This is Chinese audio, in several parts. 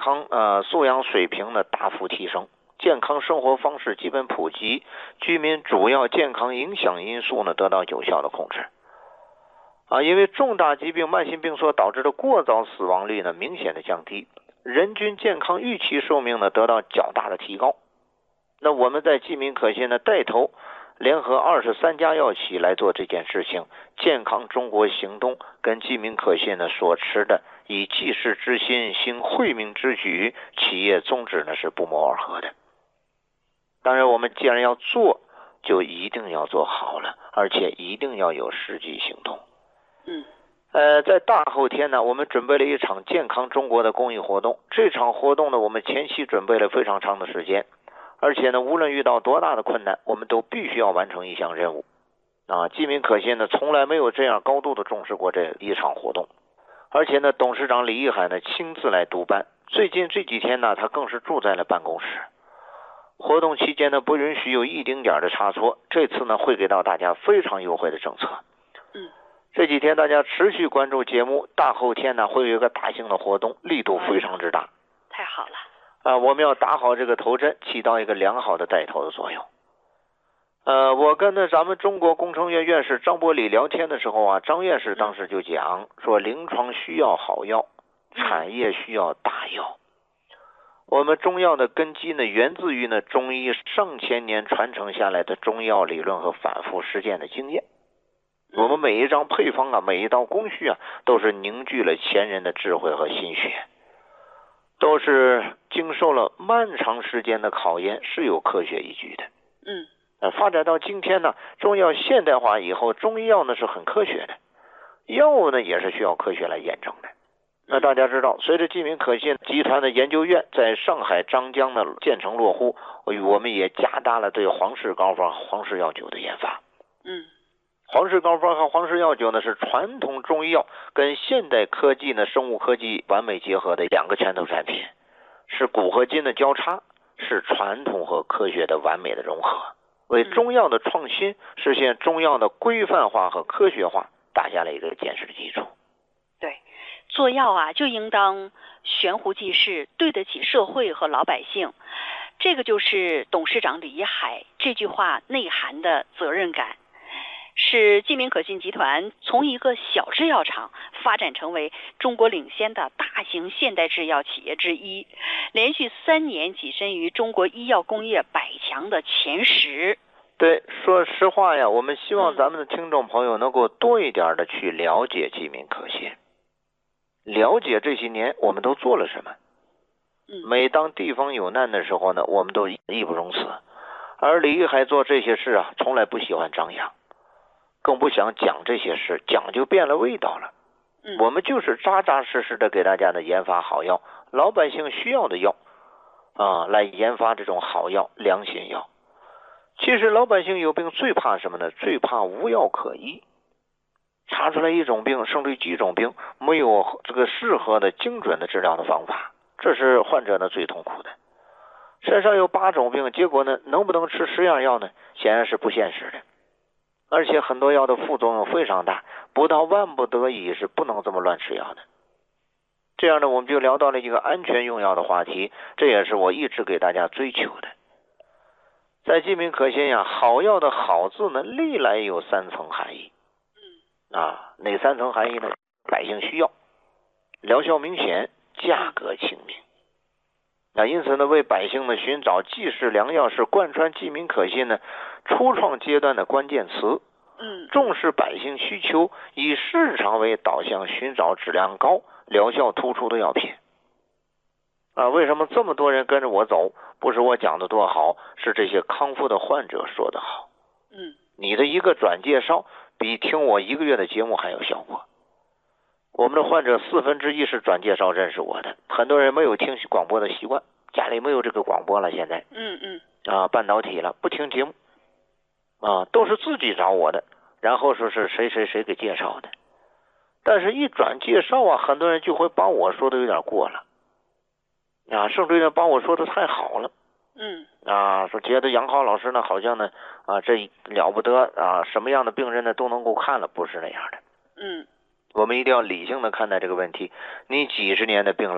康素养水平呢大幅提升，健康生活方式基本普及，居民主要健康影响因素呢得到有效的控制。因为重大疾病、慢性病所导致的过早死亡率呢明显的降低，人均健康预期寿命呢得到较大的提高。那我们在济民可信的带头联合23家药企来做这件事情，健康中国行动跟济民可信呢所持的以济世之心行惠民之举企业宗旨呢是不谋而合的。当然我们既然要做，就一定要做好了，而且一定要有实际行动。在大后天呢，我们准备了一场健康中国的公益活动。这场活动呢，我们前期准备了非常长的时间，而且呢，无论遇到多大的困难，我们都必须要完成一项任务。济民可信呢，从来没有这样高度的重视过这一场活动。而且呢，董事长李一海呢亲自来督办。最近这几天呢，他更是住在了办公室。活动期间呢，不允许有一丁点的差错。这次呢，会给到大家非常优惠的政策。这几天大家持续关注节目，大后天呢会有一个大型的活动，力度非常之大。 太好了。 我们要打好这个头阵，起到一个良好的带头的作用。我跟咱们中国工程院院士张伯礼聊天的时候张院士当时就讲说，临床需要好药，产业需要大药。我们中药的根基呢，源自于中医上千年传承下来的中药理论和反复实践的经验。我们每一张配方每一道工序都是凝聚了前人的智慧和心血，都是经受了漫长时间的考验，是有科学依据的。发展到今天呢，中药现代化以后，中医药呢是很科学的，药物呢也是需要科学来验证的。那大家知道，随着济民可信集团的研究院在上海张江的建成落户，我们也加大了对皇氏膏方、皇氏药酒的研发。皇氏膏方和皇氏药酒呢是传统中医药跟现代科技生物科技完美结合的两个拳头产品，是古和今的交叉，是传统和科学的完美的融合，为中药的创新、实现中药的规范化和科学化打下了一个坚实的基础。 对，做药就应当悬壶济世，对得起社会和老百姓。这个就是董事长李一海这句话内涵的责任感，使济民可信集团从一个小制药厂发展成为中国领先的大型现代制药企业之一，连续3年跻身于中国医药工业100强的前10。 对，说实话我们希望咱们的听众朋友能够多一点的去了解济民可信，了解这些年我们都做了什么。每当地方有难的时候呢，我们都义不容辞。而李一海做这些事从来不喜欢张扬，更不想讲这些事，讲就变了味道了。我们就是扎扎实实的给大家研发好药，老百姓需要的药来研发这种好药、良心药。其实老百姓有病最怕什么呢？最怕无药可医。查出来一种病，甚至几种病，没有这个适合的精准的治疗的方法，这是患者最痛苦的。身上有8种病，结果能不能吃10样药呢？显然是不现实的。而且很多药的副作用非常大，不到万不得已是不能这么乱吃药的。这样我们就聊到了一个安全用药的话题，这也是我一直给大家追求的。在济民可信好药的好字历来有3层含义。哪3层含义呢？百姓需要，疗效明显，价格亲民。因此为百姓寻找济世良药是贯穿济民可信初创阶段的关键词。重视百姓需求，以市场为导向，寻找质量高、疗效突出的药品。为什么这么多人跟着我走？不是我讲的多好，是这些康复的患者说的好。你的一个转介绍比听我1个月的节目还有效果。我们的患者1/4是转介绍认识我的，很多人没有听广播的习惯，家里没有这个广播了，现在半导体了，不听节目都是自己找我的，然后说是谁谁谁给介绍的。但是一转介绍很多人就会把我说的有点过了甚至把我说的太好了。说觉得杨浩老师好像这了不得什么样的病人都能够看了，不是那样的。我们一定要理性的看待这个问题。你几十年的病了，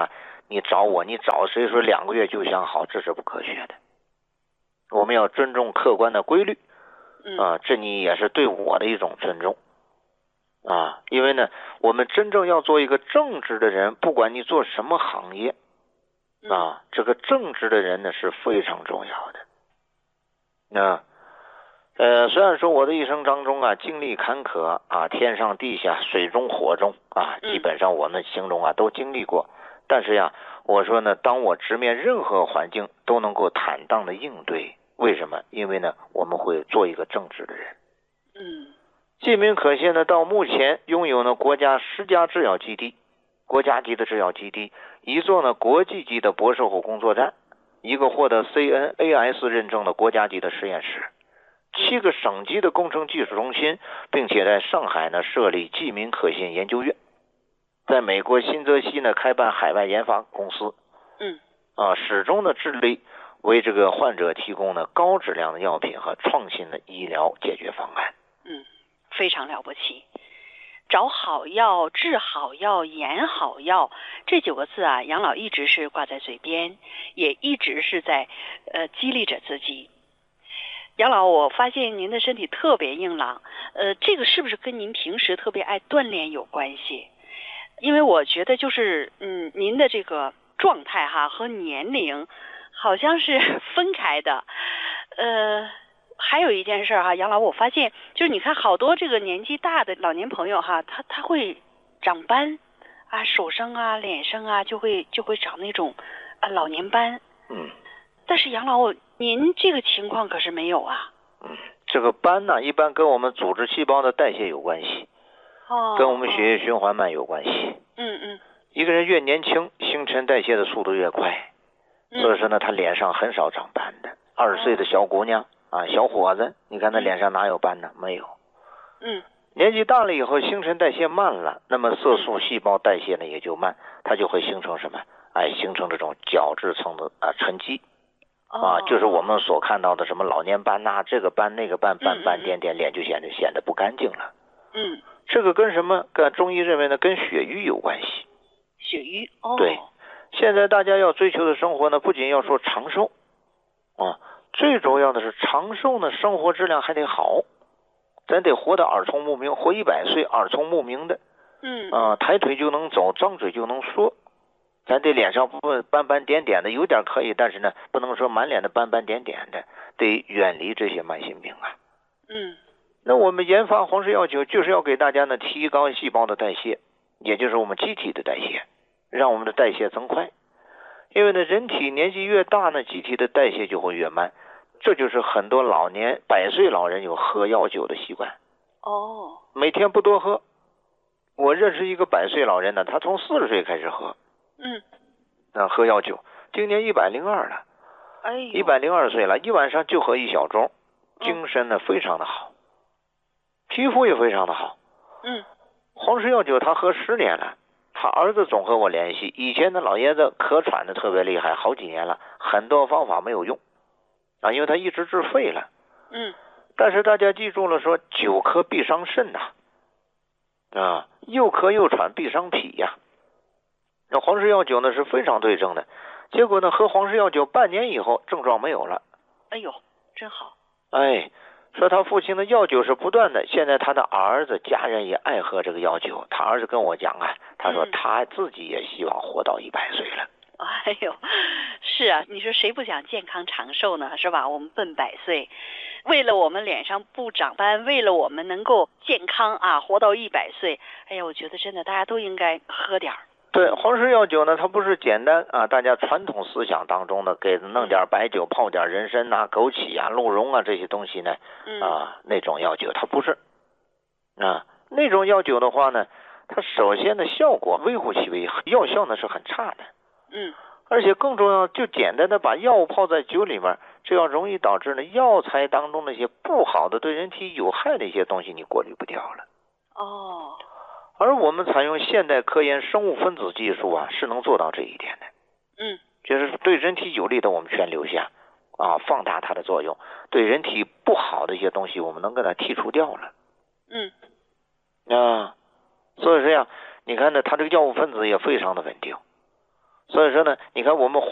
你找我，你找谁说2个月就想好，这是不科学的。我们要尊重客观的规律这你也是对我的一种尊重因为呢，我们真正要做一个正直的人，不管你做什么行业这个正直的人呢是非常重要的虽然说我的一生当中经历坎坷天上地下水中火中基本上我们形容都经历过，但是我说呢，当我直面任何环境都能够坦荡的应对。为什么？因为呢，我们会做一个正直的人。济民可信呢，到目前拥有呢国家10家制药基地，国家级的制药基地，1座呢国际级的博士后工作站，1个获得 CNAS 认证的国家级的实验室，7个省级的工程技术中心，并且在上海呢设立济民可信研究院，在美国新泽西呢开办海外研发公司。始终的致力为这个患者提供了高质量的药品和创新的医疗解决方案。 非常了不起。找好药、治好药、研好药，这9个字杨老一直是挂在嘴边，也一直是在激励着自己。杨老，我发现您的身体特别硬朗，这个是不是跟您平时特别爱锻炼有关系？因为我觉得就是您的这个状态和年龄好像是分开的。还有一件事杨老，我发现就是你看好多这个年纪大的老年朋友他会长斑手上脸上就会长那种老年斑。但是杨老，您这个情况可是没有这个斑呢，一般跟我们组织细胞的代谢有关系，跟我们血液循环慢有关系。一个人越年轻，新陈代谢的速度越快，所以说呢，他脸上很少长斑的。20岁的小姑娘小伙子，你看他脸上哪有斑呢？没有。年纪大了以后，新陈代谢慢了，那么色素细胞代谢呢也就慢，它就会形成什么？形成这种角质层的沉积就是我们所看到的什么老年斑这个斑那个斑，斑斑点点，脸就显得不干净了。这个跟什么？跟中医认为呢，跟血瘀有关系。 血瘀对，现在大家要追求的生活呢，不仅要说长寿最重要的是长寿呢，生活质量还得好，咱得活得耳聪目明，活100岁耳聪目明的。抬腿就能走，张嘴就能说。咱得脸上不斑斑点点的，有点可以，但是呢，不能说满脸的斑斑点点的，得远离这些慢性病那我们研发黄氏药酒，就是要给大家呢提高细胞的代谢，也就是我们机体的代谢，让我们的代谢增快。因为呢，人体年纪越大呢，机体的代谢就会越慢，这就是很多100岁老人有喝药酒的习惯。每天不多喝。我认识一个100岁老人呢，他从40岁开始喝。喝药酒，今年102了。102岁了，一晚上就喝1小盅，精神呢非常的好，皮肤也非常的好。黄氏药酒他喝10年了，他儿子总和我联系，以前的老爷子咳喘的特别厉害，好几年了，很多方法没有用因为他一直治肺了。但是大家记住了，说久咳必伤肾又咳又喘必伤脾那黄氏药酒呢是非常对症的，结果呢喝黄氏药酒半年以后症状没有了。 真好。 说他父亲的药酒是不断的，现在他的儿子家人也爱喝这个药酒。他儿子跟我讲他说他自己也希望活到100岁了。 是你说谁不想健康长寿呢？是吧？我们奔100岁，为了我们脸上不长斑，为了我们能够健康活到100岁，我觉得真的大家都应该喝点儿。 对，黄氏药酒呢，它不是简单大家传统思想当中的给弄点白酒泡点人参枸杞鹿茸这些东西呢那种药酒，它不是那种药酒的话呢，它首先的效果微乎其微，药效呢是很差的。而且更重要，就简单的把药物泡在酒里面，这样容易导致呢药材当中那些不好的对人体有害的一些东西你过滤不掉了。而我们采用现代科研生物分子技术是能做到这一点的。就是对人体有利的我们全留下放大它的作用，对人体不好的一些东西我们能给它剔除掉了。所以说你看呢，它这个药物分子也非常的稳定。 所以说呢，你看我们